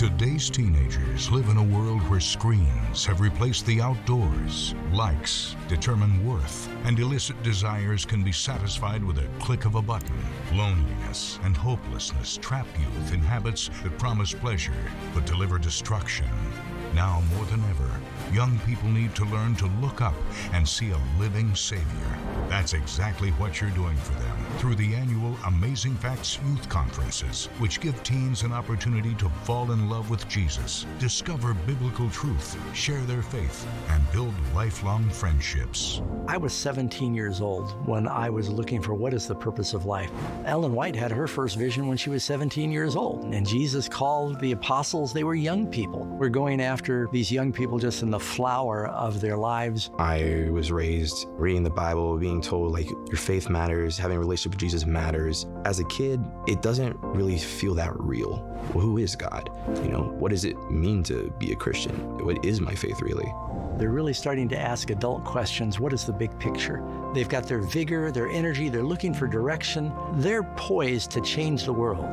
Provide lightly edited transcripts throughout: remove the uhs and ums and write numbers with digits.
Today's teenagers live in a world where screens have replaced the outdoors. Likes determine worth, and illicit desires can be satisfied with a click of a button. Loneliness and hopelessness trap youth in habits that promise pleasure but deliver destruction. Now more than ever, young people need to learn to look up and see a living Savior. That's exactly what you're doing for them through the annual Amazing Facts Youth Conferences, which give teens an opportunity to fall in love with Jesus, discover biblical truth, share their faith, and build lifelong friendships. I was 17 years old when I was looking for what is the purpose of life. Ellen White had her first vision when she was 17 years old, and Jesus called the apostles, they were young people. We're going after these young people just in the flower of their lives. I was raised reading the Bible, being told like your faith matters, having a relationship with Jesus matters. As a kid, it doesn't really feel that real. Well, who is God? What does it mean to be a Christian? What is my faith really? They're really starting to ask adult questions. What is the big picture? They've got their vigor, their energy, they're looking for direction. They're poised to change the world.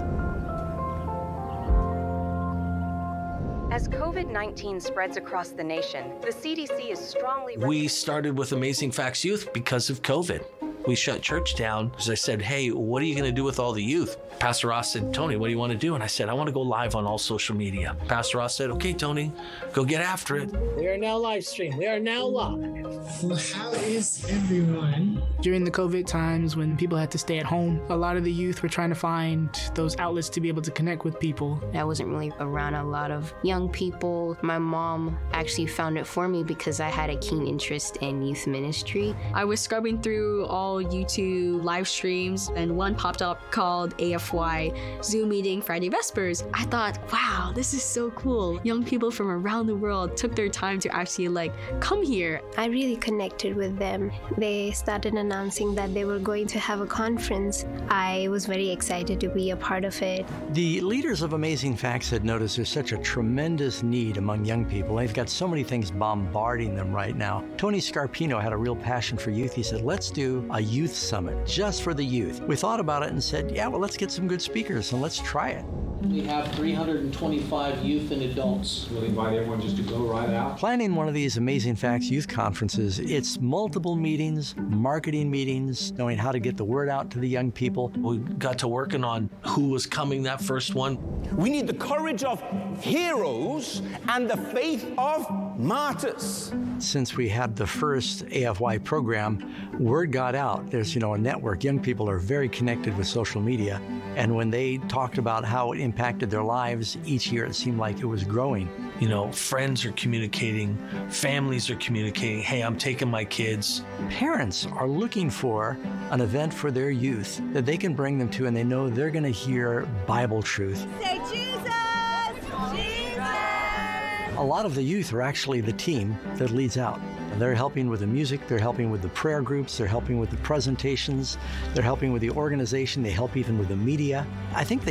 As COVID-19 spreads across the nation, the CDC is strongly... We started with Amazing Facts Youth because of COVID. We shut church down because I said, hey, what are you going to do with all the youth? Pastor Ross said, Tony, what do you want to do? And I said, I want to go live on all social media. Pastor Ross said, okay, Tony, go get after it. We are now live stream. We are now live. Well, how is everyone? During the COVID times when people had to stay at home, a lot of the youth were trying to find those outlets to be able to connect with people. I wasn't really around a lot of young people. My mom actually found it for me because I had a keen interest in youth ministry. I was scrubbing through all YouTube live streams and one popped up called AFY Zoom Meeting Friday Vespers. I thought, wow, this is so cool. Young people from around the world took their time to actually come here. I really connected with them. They started announcing that they were going to have a conference. I was very excited to be a part of it. The leaders of Amazing Facts had noticed there's such a tremendous need among young people. They've got so many things bombarding them right now. Tony Scarpino had a real passion for youth. He said, let's do a youth summit just for the youth. We thought about it and said, yeah, well, let's get some good speakers and let's try it. We have 325 youth and adults. We'll invite everyone just to go right out. Planning one of these Amazing Facts youth conferences, it's multiple meetings, marketing meetings, knowing how to get the word out to the young people. We got to working on who was coming that first one. We need the courage of heroes and the faith of martyrs. Since we had the first AFY program, word got out. There's, a network. Young people are very connected with social media. And when they talked about how it impacted their lives, each year it seemed like it was growing. Friends are communicating, families are communicating, hey, I'm taking my kids. Parents are looking for an event for their youth that they can bring them to, and they know they're going to hear Bible truth. Say Jesus! Jesus! A lot of the youth are actually the team that leads out. They're helping with the music, they're helping with the prayer groups, they're helping with the presentations, they're helping with the organization, they help even with the media. I think they